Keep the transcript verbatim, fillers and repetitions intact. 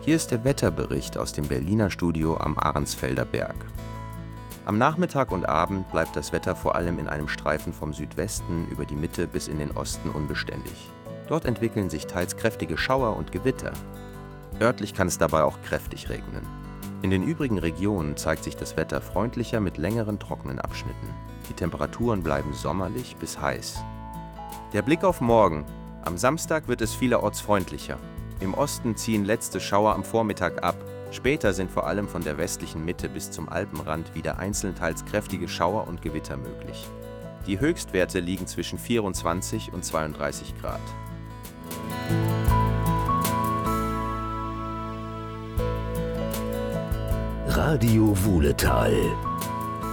Hier ist der Wetterbericht aus dem Berliner Studio am Arnsfelder Berg. Am Nachmittag und Abend bleibt das Wetter vor allem in einem Streifen vom Südwesten über die Mitte bis in den Osten unbeständig. Dort entwickeln sich teils kräftige Schauer und Gewitter. Örtlich kann es dabei auch kräftig regnen. In den übrigen Regionen zeigt sich das Wetter freundlicher mit längeren trockenen Abschnitten. Die Temperaturen bleiben sommerlich bis heiß. Der Blick auf morgen. Am Samstag wird es vielerorts freundlicher. Im Osten ziehen letzte Schauer am Vormittag ab. Später sind vor allem von der westlichen Mitte bis zum Alpenrand wieder einzeln teils kräftige Schauer und Gewitter möglich. Die Höchstwerte liegen zwischen vierundzwanzig und zweiunddreißig Grad. Radio Wuhletal.